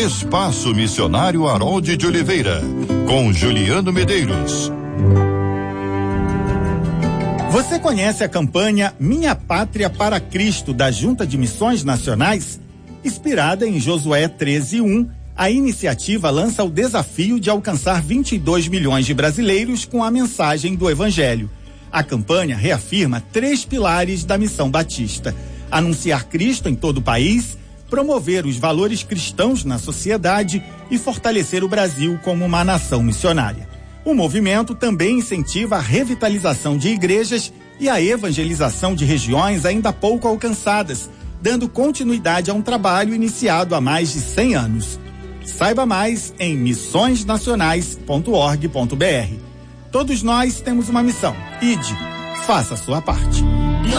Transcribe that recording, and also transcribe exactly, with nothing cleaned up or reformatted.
Espaço Missionário Harold de Oliveira, com Juliano Medeiros. Você conhece a campanha Minha Pátria para Cristo da Junta de Missões Nacionais? Inspirada em Josué treze, um, a iniciativa lança o desafio de alcançar vinte e dois milhões de brasileiros com a mensagem do Evangelho. A campanha reafirma três pilares da missão batista: anunciar Cristo em todo o país, promover os valores cristãos na sociedade e fortalecer o Brasil como uma nação missionária. O movimento também incentiva a revitalização de igrejas e a evangelização de regiões ainda pouco alcançadas, dando continuidade a um trabalho iniciado há mais de cem anos. Saiba mais em missões nacionais ponto org ponto br. Todos nós temos uma missão. Ide, faça a sua parte.